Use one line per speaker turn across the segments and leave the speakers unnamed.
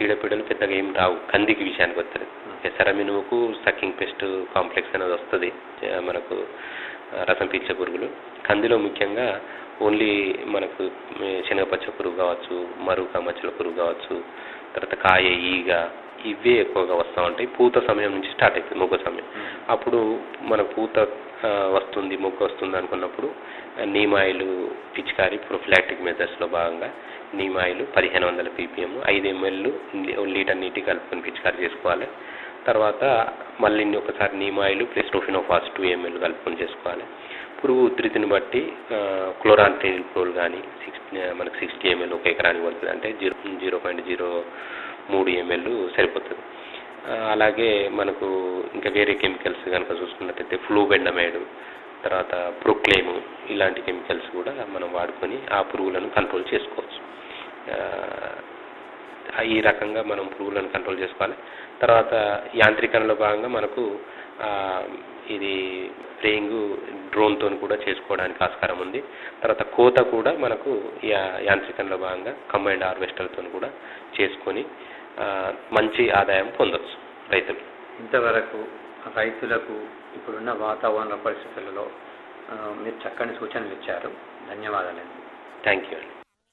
చీడపీడలు పెద్దగా ఏం రావు కందికి విషయానికి వస్తుంది. పెసర మినుముకు సక్కింగ్ పెస్ట్ కాంప్లెక్స్ అనేది వస్తుంది మనకు, రసం పీల్చే పురుగులు. కందిలో ముఖ్యంగా ఓన్లీ మనకు శనగపచ్చ పురుగు కావచ్చు, మరుక మచ్చల పురుగు కావచ్చు, తర్వాత కాయ ఈగ, ఇవే ఎక్కువగా వస్తూ ఉంటాయి. పూత సమయం నుంచి స్టార్ట్ అవుతుంది, మొగ్గ సమయం. అప్పుడు మనకు పూత వస్తుంది, మొగ్గ వస్తుంది అనుకున్నప్పుడు నీమాయిలు పిచికారి ప్రొఫిలాక్టిక్ మెథడ్స్లో భాగంగా నీమాయిలు 1500 ppm 5 ml లీటర్ నీటికి కలుపుకొని పిచికారి చేసుకోవాలి. తర్వాత మళ్ళీ ఒకసారి నీమాయిలు ప్లస్ ప్రొఫినోఫాస్ 2 ml కలుపుకొని చేసుకోవాలి. పురుగు ఉధృతిని బట్టి క్లోరాంట్రినిల్ప్రోల్ కానీ మనకు 60 ml 1 ఎకరానికి పడుతుంది, అంటే 0.03 ml సరిపోతుంది. అలాగే మనకు ఇంకా వేరే కెమికల్స్ కనుక చూసుకున్నట్టయితే ఫ్లూబెండమైడ్, తర్వాత ప్రొక్లేము, ఇలాంటి కెమికల్స్ కూడా మనం వాడుకొని ఆ పురుగులను కంట్రోల్ చేసుకోవచ్చు. ఈ రకంగా మనం పురుగులను కంట్రోల్ చేసుకోవాలి. తర్వాత యాంత్రీకరణలో భాగంగా మనకు ఇది స్ప్రేయింగ్ డ్రోన్తో కూడా చేసుకోవడానికి ఆస్కారం ఉంది. తర్వాత కోత కూడా మనకు యాంత్రీకరణలో భాగంగా కంబైన్డ్ హార్వెస్టర్తో కూడా చేసుకొని మంచి ఆదాయం పొందవచ్చు రైతులు.
ఇంతవరకు రైతులకు ఇప్పుడున్న వాతావరణ పరిస్థితులలో మీరు చక్కని సూచనలు ఇచ్చారు. ధన్యవాదాలండి.
థ్యాంక్ యూ అండి.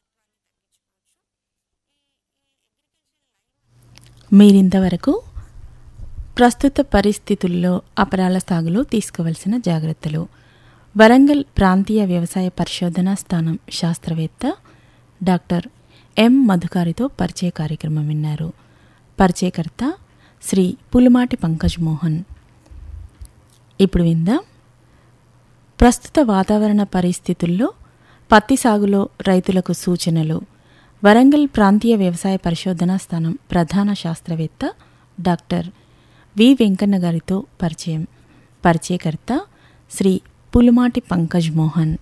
మీరింతవరకు ప్రస్తుత పరిస్థితుల్లో అపరాల సాగులో తీసుకోవలసిన జాగ్రత్తలు, వరంగల్ ప్రాంతీయ వ్యవసాయ పరిశోధనా స్థానం శాస్త్రవేత్త డాక్టర్ ఎం మధుకారితో పరిచయ కార్యక్రమం విన్నారు. పరిచయకర్త శ్రీ పులుమాటి పంకజ్ మోహన్. ఇప్పుడు విందాం ప్రస్తుత వాతావరణ పరిస్థితుల్లో పత్తి సాగులో రైతులకు సూచనలు, వరంగల్ ప్రాంతీయ వ్యవసాయ పరిశోధనా స్థానం ప్రధాన శాస్త్రవేత్త డాక్టర్ వి వెంకన్న గారితో పరిచయం. పరిచయకర్త శ్రీ పులుమాటి పంకజ్ మోహన్.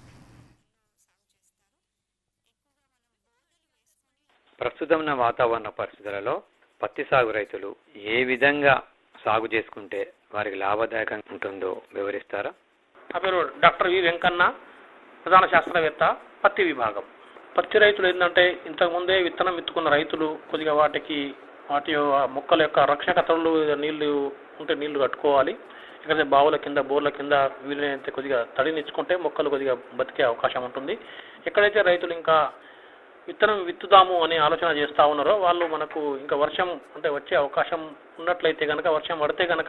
ప్రస్తుతం ఉన్న వాతావరణ పరిస్థితులలో పత్తి సాగు రైతులు ఏ విధంగా సాగు చేసుకుంటే వారికి లాభదాయకంగా ఉంటుందో వివరిస్తారా?
నా పేరు డాక్టర్ వి వెంకన్న, ప్రధాన శాస్త్రవేత్త, పత్తి విభాగం. పత్తి రైతులు ఏంటంటే ఇంతకుముందే విత్తనం విత్తుకున్న రైతులు కొద్దిగా వాటి మొక్కల యొక్క రక్షకతలు నీళ్లు ఉంటే నీళ్లు కట్టుకోవాలి. ఎక్కడైతే బావుల కింద బోర్ల కింద వీలైతే కొద్దిగా తడినిచ్చుకుంటే మొక్కలు కొద్దిగా బతికే అవకాశం ఉంటుంది. ఎక్కడైతే రైతులు ఇంకా విత్తనం విత్తుదాము అనే ఆలోచన చేస్తూ ఉన్నారో వాళ్ళు మనకు ఇంకా వర్షం అంటే వచ్చే అవకాశం ఉన్నట్లయితే కనుక, వర్షం పడితే కనుక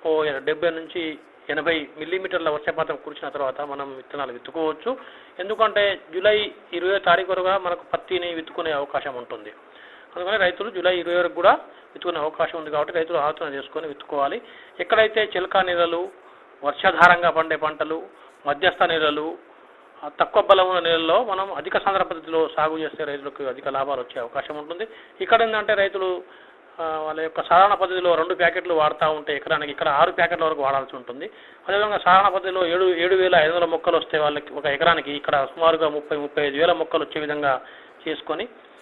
70 నుంచి 80 మిల్లీమీటర్ల వర్షపాతం కురిసిన తర్వాత మనం విత్తనాలు విత్తుకోవచ్చు. ఎందుకంటే జూలై 20వ తారీఖు వరకు మనకు పత్తిని విత్తుకునే అవకాశం ఉంటుంది. అందుకని రైతులు జూలై 20 వరకు కూడా విత్తుకునే అవకాశం ఉంది కాబట్టి రైతులు ఆలోచన చేసుకొని విత్తుకోవాలి. ఎక్కడైతే చిలకా నీళ్ళలు, వర్షాధారంగా పండే పంటలు, మధ్యస్థ నీళ్ళలు, తక్కువ బలం ఉన్న నీళ్ళలో మనం అధిక సాంద్ర పద్ధతిలో సాగు చేస్తే రైతులకు అధిక లాభాలు వచ్చే అవకాశం ఉంటుంది. ఇక్కడ ఏంటంటే రైతులు వాళ్ళ యొక్క సాధారణ పద్ధతిలో 2 ప్యాకెట్లు వాడుతూ ఉంటే ఎకరానికి ఇక్కడ 6 ప్యాకెట్ల వరకు వాడాల్సి ఉంటుంది. అదేవిధంగా సాధారణ పద్ధతిలో 7,500 మొక్కలు వస్తే వాళ్ళకి ఒక ఎకరానికి ఇక్కడ సుమారుగా 30-35 వేల మొక్కలు వచ్చే విధంగా చేసుకొని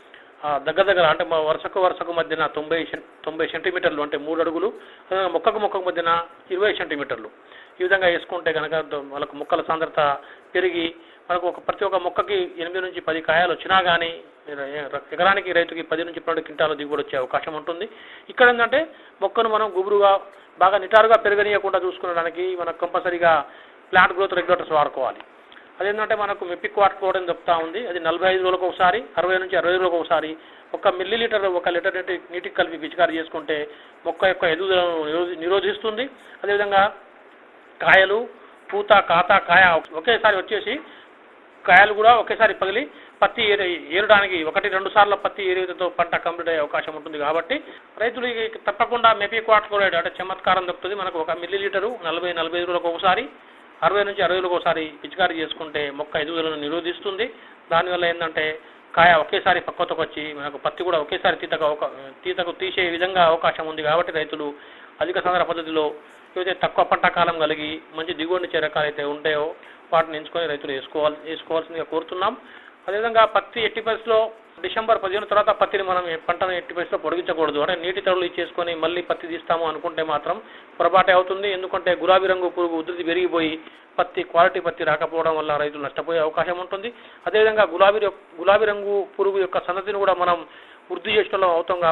దగ్గర అంటే వరుసకు మధ్యన 90 సెంటీమీటర్లు అంటే 3 అడుగులు, మొక్కకు మధ్యన 20 సెంటీమీటర్లు ఈ విధంగా వేసుకుంటే కనుక వాళ్ళకు మొక్కల సాంద్రత పెరిగి మనకు ప్రతి ఒక్క మొక్కకి 8 నుంచి 10 కాయలు వచ్చినా కానీ ఎకరానికి రైతుకి 10 నుంచి 12 క్వింటాల దిగుబడి వచ్చే అవకాశం ఉంటుంది. ఇక్కడ ఏంటంటే మొక్కను మనం గుబురుగా బాగా నిటారుగా పెరగనీయకుండా చూసుకోవడానికి మనకు కంపల్సరీగా ప్లాంట్ గ్రోత్ రెగ్యులేటర్స్ వాడుకోవాలి. అదేంటంటే మనకు మెపిక్వాట్ క్లోడ్ అని చెప్తా ఉంది. అది 45 రోజులకు ఒకసారి, 60 నుంచి 60 రోజులకు ఒకసారి 1 మిల్లీలీటర్ 1 లీటర్ నీటికి కలిపి పిచికారి చేసుకుంటే మొక్క యొక్క ఎదుగుదలను నిరోధిస్తుంది. అదేవిధంగా కాయలు, పూత, కాత, కాయ ఒకేసారి వచ్చేసి కాయలు కూడా ఒకేసారి పగిలి పత్తి ఏరడానికి 1-2 సార్లు పత్తి ఏరితో పంట కంప్లీట్ అయ్యే అవకాశం ఉంటుంది. కాబట్టి రైతులు తప్పకుండా మెపిక్వాట్ క్లోరైడ్ అంటే చమత్కారం దొరుకుతుంది. మనకు 1 మిల్లీలీటరు 40-45 రోజులకు ఒకసారి, 60 నుంచి 60 రోజులకు ఒకసారి పిచికారి చేసుకుంటే మొక్క ఎదుగుదలను నిరోధిస్తుంది. దానివల్ల ఏంటంటే కాయ ఒకేసారి పక్వతకు వచ్చి మనకు పత్తి కూడా ఒకేసారి తీతకు తీసే విధంగా అవకాశం ఉంది. కాబట్టి రైతులు అధిక సాంద్ర పద్ధతిలో ఏదైతే తక్కువ పంట కాలం కలిగి మంచి దిగుబడి రకాలు అయితే ఉంటాయో వాటిని ఎంచుకొని రైతులు వేసుకోవాల్సిందిగా కోరుతున్నాం. అదేవిధంగా పత్తి ఎట్టి పరిస్థితిలో డిసెంబర్ 15 తర్వాత పత్తిని మనం పంటను ఎట్టి పరిస్థితిలో పొడిగించకూడదు. అంటే నీటి తడులు ఇచ్చేసుకొని మళ్ళీ పత్తి తీస్తాము అనుకుంటే మాత్రం పొరపాటే అవుతుంది. ఎందుకంటే గులాబీ రంగు పురుగు ఉధృతి పెరిగిపోయి క్వాలిటీ పత్తి రాకపోవడం వల్ల రైతులు నష్టపోయే అవకాశం ఉంటుంది. అదేవిధంగా గులాబీ రంగు పురుగు యొక్క సంతతిని కూడా మనం వృద్ధి చేసిన అవుతాం.